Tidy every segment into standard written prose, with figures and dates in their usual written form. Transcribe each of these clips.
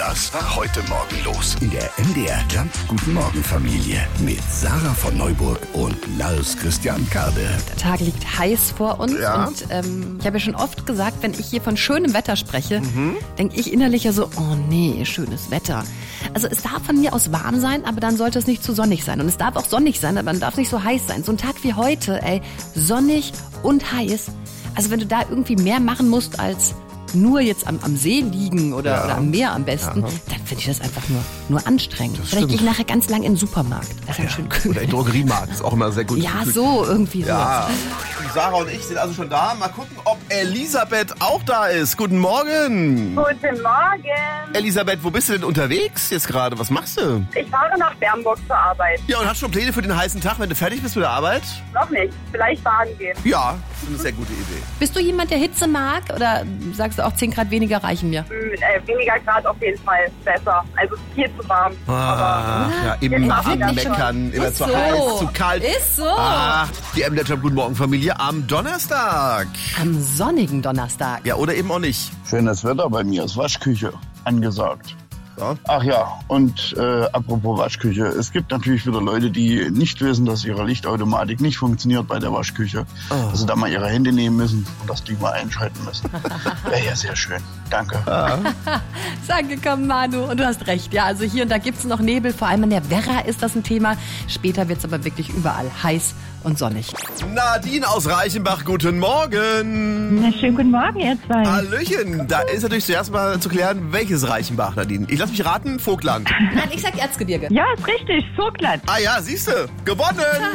Das war heute Morgen los in der MDR Jump Guten Morgen Familie mit Sarah von Neuburg und Lars Christian Kade. Der Tag liegt heiß vor uns und ich habe ja schon oft gesagt, wenn ich hier von schönem Wetter spreche, denke ich innerlich ja so, oh nee, schönes Wetter. Also es darf von mir aus warm sein, aber dann sollte es nicht zu sonnig sein. Und es darf auch sonnig sein, aber dann darf es nicht so heiß sein. So ein Tag wie heute, sonnig und heiß. Also wenn du da irgendwie mehr machen musst als nur jetzt am See liegen oder am Meer am besten, dann finde ich das einfach nur anstrengend. Vielleicht gehe ich nachher ganz lang in den Supermarkt. Das ist schön kühl. Oder in den Drogeriemarkt, ist auch immer sehr gut. Ja, so irgendwie so. Ja. Sarah und ich sind also schon da. Mal gucken, ob Elisabeth auch da ist. Guten Morgen. Guten Morgen. Elisabeth, wo bist du denn unterwegs jetzt gerade? Was machst du? Ich fahre nach Bernburg zur Arbeit. Ja, und hast du schon Pläne für den heißen Tag, wenn du fertig bist mit der Arbeit? Noch nicht. Vielleicht baden gehen. Ja, das ist eine sehr gute Idee. Bist du jemand, der Hitze mag? Oder sagst du auch 10 Grad weniger reichen mir? Weniger Grad auf jeden Fall besser. Also viel zu warm. Ja, immer am Meckern, immer Ist zu so. heiß, zu kalt. Ist so. Ach, die MDR Jump Guten Morgen Familie am Donnerstag. Am sonnigen Donnerstag. Ja, oder eben auch nicht. Schönes Wetter bei mir, ist Waschküche angesagt. Ja. Ach ja, und apropos Waschküche, es gibt natürlich wieder Leute, die nicht wissen, dass ihre Lichtautomatik nicht funktioniert bei der Waschküche. Dass sie da mal ihre Hände nehmen müssen und das Ding mal einschalten müssen. Wäre ja sehr schön. Danke. Danke, komm Manu. Und du hast recht, ja, also hier und da gibt es noch Nebel, vor allem an der Werra ist das ein Thema. Später wird es aber wirklich überall heiß und sonnig. Nadine aus Reichenbach, guten Morgen. Na, schönen guten Morgen, ihr zwei. Hallöchen. Da ist natürlich zuerst mal zu klären, welches Reichenbach, Nadine. Ich lass mich raten, Vogtland. Nein, ich sag Erzgebirge. Ja, ist richtig, Vogtland. Ah ja, siehste, gewonnen.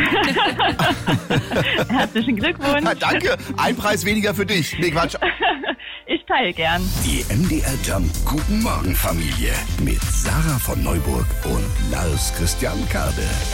Herzlichen Glückwunsch. Ja, danke, ein Preis weniger für dich. Nee, Quatsch. Ich teile gern. Die MDR Jump Guten Morgen Familie mit Sarah von Neuburg und Lars Christian Kade.